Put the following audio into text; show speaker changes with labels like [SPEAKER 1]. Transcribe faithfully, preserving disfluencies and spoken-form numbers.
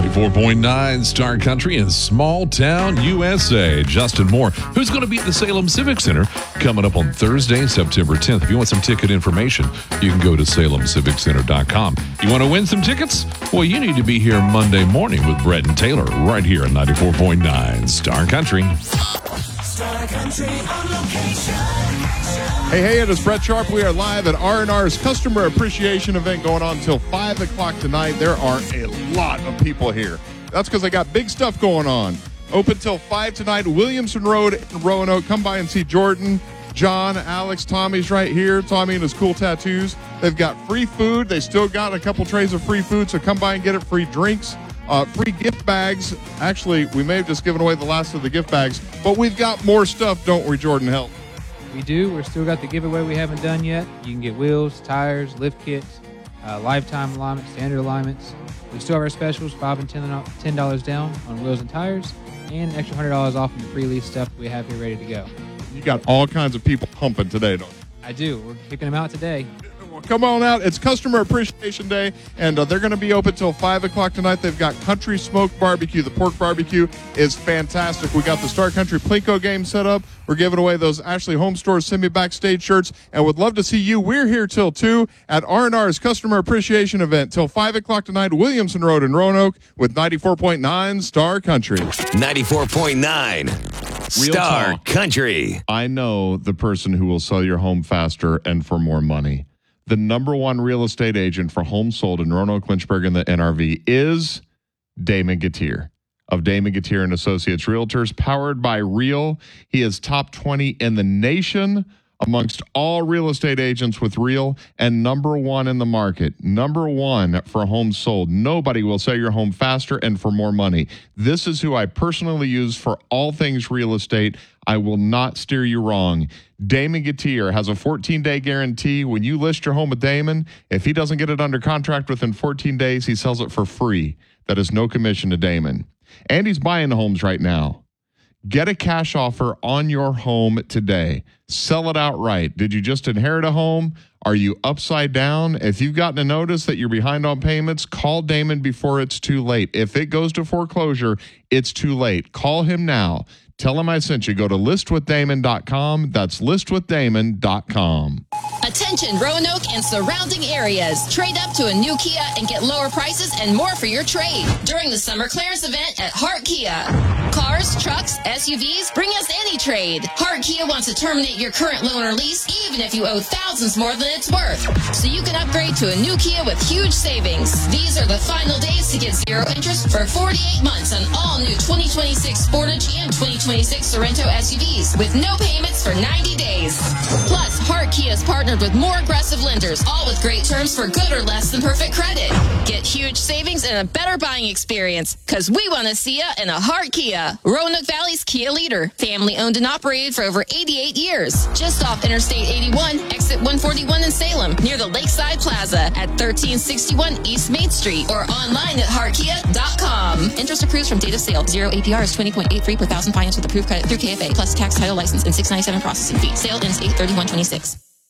[SPEAKER 1] ninety-four point nine Star Country in small town U S A. Justin Moore, who's going to be at the Salem Civic Center coming up on Thursday, September tenth. If you want some ticket information, you can go to salem civic center dot com. You want to win some tickets? Well, you need to be here Monday morning with Brett and Taylor right here at ninety-four point nine Star Country.
[SPEAKER 2] Star Country on location.
[SPEAKER 3] Hey, hey, it is Brett Sharp. We are live at R and R's Customer Appreciation Event going on until five o'clock tonight. There are a lot of people here. That's because they got big stuff going on. Open till five tonight, Williamson Road in Roanoke. Come by and see Jordan, John, Alex, Tommy's right here. Tommy and his cool tattoos. They've got free food. They still got a couple trays of free food, so come by and get it. Free drinks, uh, free gift bags. Actually, we may have just given away the last of the gift bags, but we've got more stuff, don't we, Jordan? Help.
[SPEAKER 4] We do. We're still got the giveaway we haven't done yet. You can get wheels, tires, lift kits, uh, lifetime alignments, standard alignments. We still have our specials, five and ten dollars down on wheels and tires, and an extra one hundred dollars off on the pre-lease stuff we have here ready to go.
[SPEAKER 3] You got all kinds of people pumping today, don't you?
[SPEAKER 4] I do. We're kicking them out today.
[SPEAKER 3] Well, come on out. It's Customer Appreciation Day, and uh, they're going to be open till five o'clock tonight. They've got Country Smoked Barbecue. The pork barbecue is fantastic. We got the Star Country Plinko game set up. We're giving away those Ashley Home Stores Send Me Backstage shirts, and would love to see you. We're here till two at R and R's Customer Appreciation Event till five o'clock tonight, Williamson Road in Roanoke with ninety-four point nine Star Country.
[SPEAKER 5] ninety-four point nine Star
[SPEAKER 3] talk.
[SPEAKER 5] Country.
[SPEAKER 3] I know the person who will sell your home faster and for more money. The number one real estate agent for homes sold in Roanoke, Lynchburg, and the N R V is Damon Gatier of Damon Gatier and Associates Realtors, powered by Real. He is top twenty in the nation amongst all real estate agents with Real, and number one in the market. Number one for homes sold. Nobody will sell your home faster and for more money. This is who I personally use for all things real estate. I will not steer you wrong. Damon Gatier has a fourteen-day guarantee. When you list your home with Damon, if he doesn't get it under contract within fourteen days, he sells it for free. That is no commission to Damon. And he's buying homes right now. Get a cash offer on your home today. Sell it outright. Did you just inherit a home? Are you upside down? If you've gotten a notice that you're behind on payments, call Damon before it's too late. If it goes to foreclosure, it's too late. Call him now. Tell him I sent you. Go to list with damon dot com. That's list with damon dot com.
[SPEAKER 6] Attention Roanoke and surrounding areas. Trade up to a new Kia and get lower prices and more for your trade during the summer clearance event at Hart Kia. Cars, trucks, S U Vs, bring us any trade. Hart Kia wants to terminate your current loan or lease even if you owe thousands more than it's worth. So you can upgrade to a new Kia with huge savings. These are the final days to get zero interest for forty-eight months on all new twenty twenty-six Sportage and twenty twenty-six Sorento S U Vs with no payments for ninety days. Plus, Hart Kia is partnered with more aggressive lenders, all with great terms for good or less than perfect credit. Get huge savings and a better buying experience, because we want to see you in a Hart Kia. Roanoke Valley's Kia leader, family owned and operated for over eighty-eight years. Just off Interstate eighty-one, exit one forty-one in Salem, near the Lakeside Plaza at thirteen sixty-one East Main Street, or online at hart kia dot com. Interest accrues from date of sale. Zero A P R is twenty point eight three per thousand finance with approved credit through K F A, plus tax, title, license, and six ninety-seven processing fee. Sale ends eight thirty-one twenty-six.